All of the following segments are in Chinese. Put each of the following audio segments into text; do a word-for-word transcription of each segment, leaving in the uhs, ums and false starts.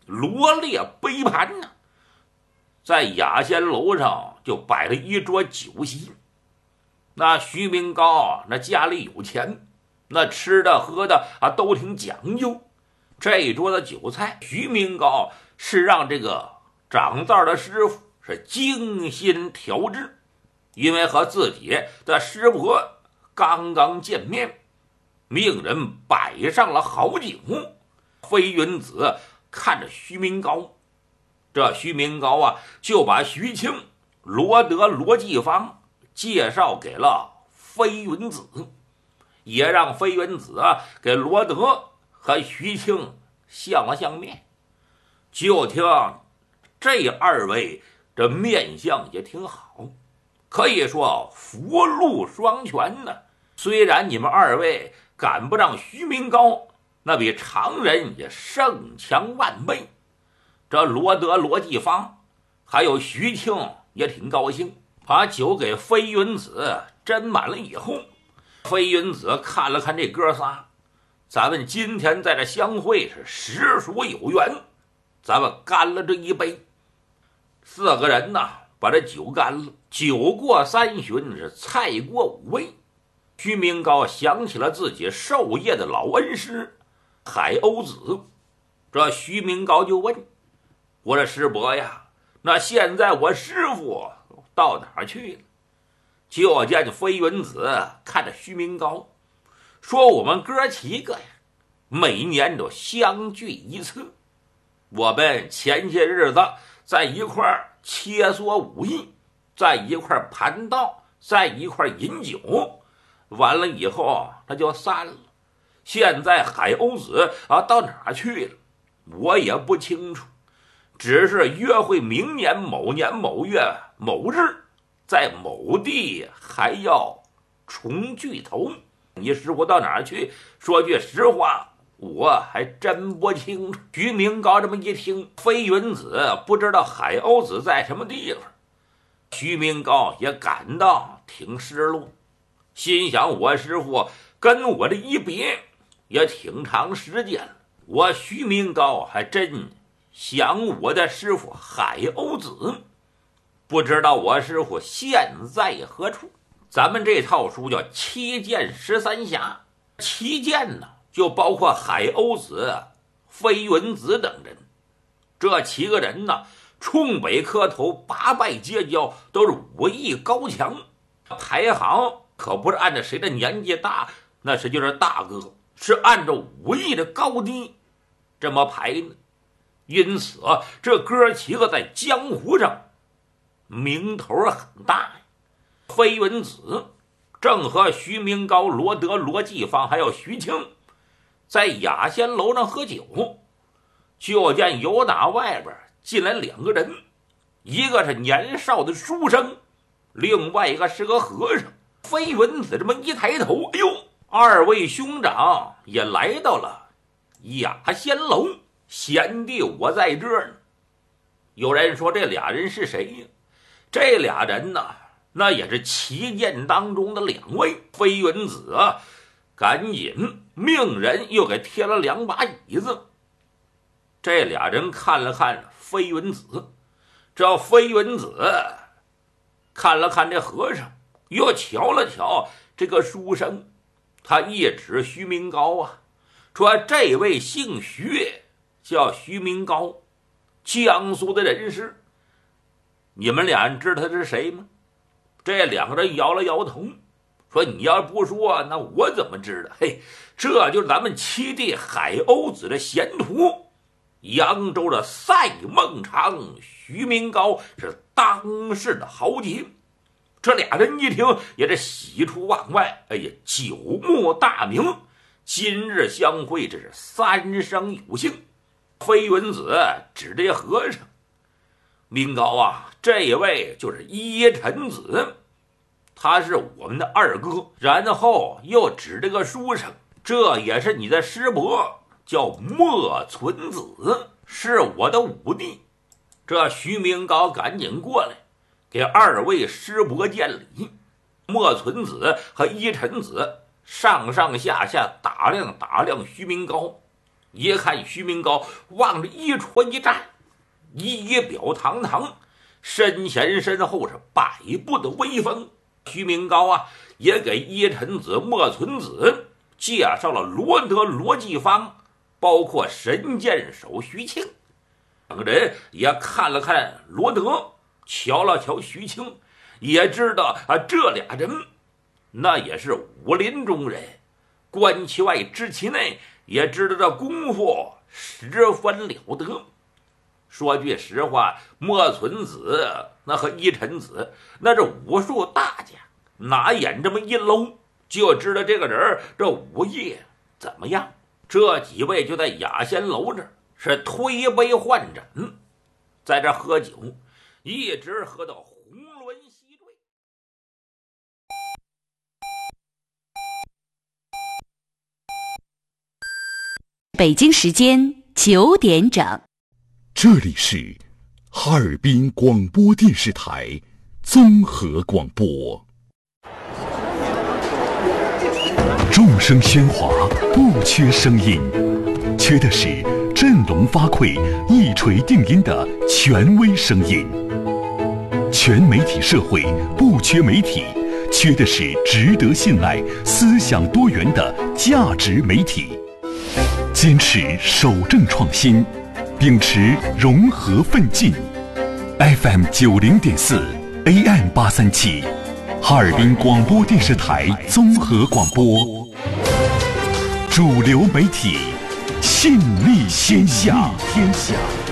罗列杯盘呢，在雅仙楼上就摆了一桌酒席。那徐明高那家里有钱，那吃的喝的啊都挺讲究。这一桌的酒菜，徐明高是让这个掌灶的师傅是精心调制，因为和自己的师伯刚刚见面，命人摆上了好酒。飞云子看着徐明高，这徐明高啊就把徐庆、罗德、罗继芳介绍给了飞云子，也让飞云子啊给罗德和徐庆相了相面。就听这二位这面相也挺好，可以说福禄双全呢。虽然你们二位赶不上徐明高，那比常人也胜强万倍。这罗德、罗继芳还有徐庆也挺高兴，把酒给飞云子斟满了以后，飞云子看了看这哥仨，咱们今天在这相会是实属有缘，咱们干了这一杯。四个人呢把这酒干了，酒过三巡，是菜过五味。徐明高想起了自己授业的老恩师海鸥子，这徐明高就问：“我这师伯呀，那现在我师傅到哪儿去了？”就见飞云子看着徐明高说：“我们哥几个呀，每年都相聚一次。我们前些日子在一块儿切磋武艺，在一块儿盘道，在一块儿饮酒，完了以后那就散了。现在海鸥子啊到哪儿去了，我也不清楚，只是约会明年某年某月某日，在某地还要重聚头。你师傅到哪儿去？说句实话，我还真不清楚。”徐明高这么一听，飞云子不知道海鸥子在什么地方，徐明高也感到挺失落，心想我师傅跟我这一别也挺长时间了，我徐明高还真想我的师傅海鸥子，不知道我师傅现在何处。咱们这套书叫七剑十三侠，七剑呢就包括海鸥子、飞云子等人。这七个人呢冲北磕头，八拜结交，都是武艺高强，排行可不是按照谁的年纪大，那是就是大哥，是按照武艺的高低这么排呢。因此这哥几个在江湖上名头很大。飞云子正和徐明高、罗德、罗继芳还有徐庆在雅仙楼上喝酒，就见由打外边进来两个人，一个是年少的书生，另外一个是个和尚。飞云子这么一抬头，哎呦，二位兄长也来到了雅仙楼，贤弟我在这儿呢。有人说这俩人是谁呀？这俩人呢，那也是旗舰当中的两位。飞云子啊赶紧命人又给贴了两把椅子。这俩人看了看飞云子，这飞云子看了看这和尚，又瞧了瞧这个书生，他一指徐明高啊，说这位姓徐，叫徐明高，江苏的人士。你们俩人知道他是谁吗？这两个人摇了摇头，说你要不说那我怎么知道？嘿，这就是咱们七弟海鸥子的贤徒，扬州的赛孟长徐明高，是当世的豪杰。这俩人一听也是喜出望外，哎呀，久慕大名，今日相会，这是三生有幸。飞云子指这和尚，明高啊，这位就是依尘子，他是我们的二哥。然后又指这个书生，这也是你的师伯，叫莫存子，是我的五弟。这徐明高赶紧过来给二位师伯见礼。莫存子和依尘子上上下下打量打量徐明高， 一看徐明高往着一戳一站，仪表堂堂，身前身后是百步的威风。徐明高啊，也给一臣子莫存子介绍了罗德、罗继芳，包括神箭手徐庆。两个人也看了看罗德，瞧了瞧徐庆，也知道啊，这俩人那也是武林中人，观其外知其内，也知道这功夫十分了得。说句实话，莫存子那和一臣子那是武术大家，拿眼这么一搂就知道这个人这武艺怎么样。这几位就在雅仙楼这儿是推杯换盏，在这喝酒，一直喝到红轮西坠。 北京时间九点整， 这里是哈尔滨广播电视台综合广播。众声喧哗，不缺声音，缺的是振聋发聩、一锤定音的权威声音。全媒体社会不缺媒体，缺的是值得信赖、思想多元的价值媒体。坚持守正创新，秉持融合奋进。F M 九零点四 A M 八三七，哈尔滨广播电视台综合广播，主流媒体，信力天下。天下。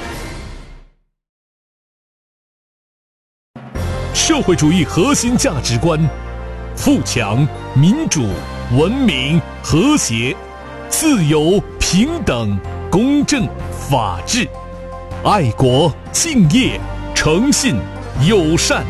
社会主义核心价值观：富强、民主、文明、和谐、自由、平等、公正、法治、爱国、敬业、诚信、友善。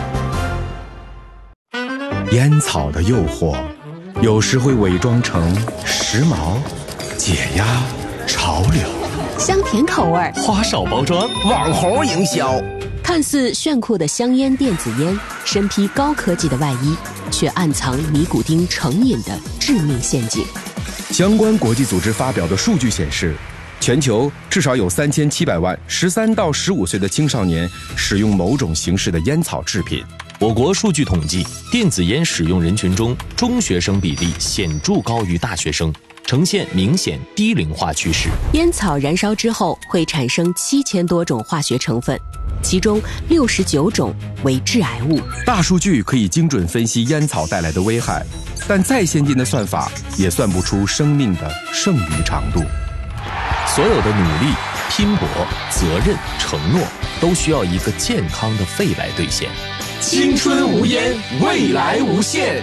烟草的诱惑有时会伪装成时髦、解压、潮流， 香甜口味， 花哨包装，网红营销。 看似炫酷的香烟电子烟，身披高科技的外衣，却暗藏尼古丁成瘾的致命陷阱。 相关国际组织发表的数据显示，全球至少有三千七百万十三到十五岁的青少年使用某种形式的烟草制品。 我国数据统计，电子烟使用人群中，中学生比例显著高于大学生，呈现明显低龄化趋势。 烟草燃烧之后会产生七千多种化学成分，其中六十九种为致癌物。 大数据可以精准分析烟草带来的危害，但再先进的算法也算不出生命的剩余长度。 所有的努力、拼搏、责任、承诺，都需要一个健康的肺来兑现。 青春无烟，未来无限。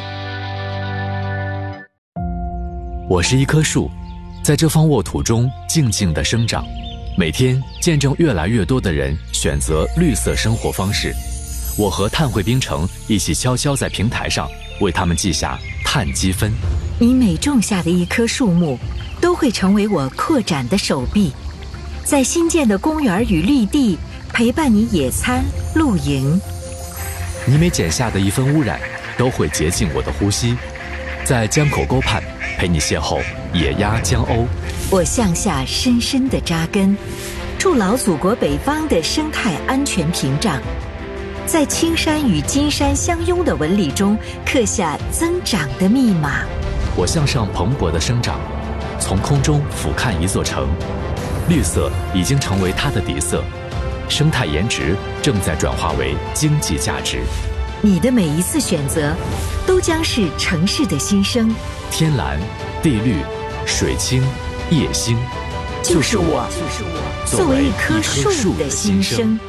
我是一棵树，在这方沃土中静静地生长，每天见证越来越多的人选择绿色生活方式。我和碳汇冰城一起悄悄在平台上为他们记下碳积分。 你每种下的一棵树木，都会成为我扩展的手臂，在新建的公园与绿地陪伴你野餐、露营。 你每剪下的一分污染，都会洁净我的呼吸，在江口沟畔陪你邂逅野鸭、江鸥。 我向下深深地扎根，筑牢祖国北方的生态安全屏障，在青山与金山相拥的纹理中刻下增长的密码。 我向上蓬勃的生长，从空中俯瞰一座城，绿色已经成为它的底色，生态颜值正在转化为经济价值。 你的每一次选择，都将是城市的新生。 天蓝、地绿、水清、夜星， 就是我，就是我，作为一棵树的新生。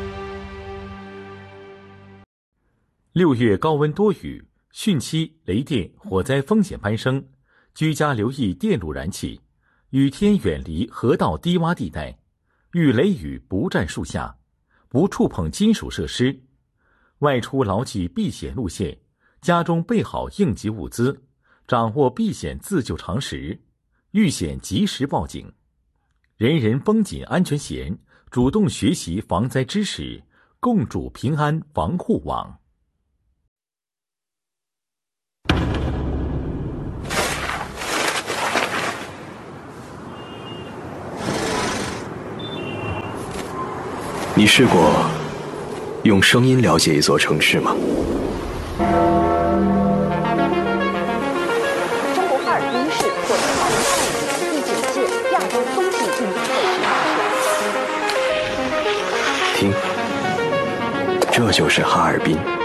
六月高温多雨，汛期雷电火灾风险攀升，居家留意电路燃气，雨天远离河道低洼地带，遇雷雨不站树下，不触碰金属设施，外出牢记避险路线，家中备好应急物资，掌握避险自救常识，遇险及时报警。人人绷紧安全弦，主动学习防灾知识，共筑平安防护网。 你试过用声音了解一座城市吗？ 中国哈尔滨市获得二零二五年第九届亚洲冬季运动会大奖。 听，这就是哈尔滨。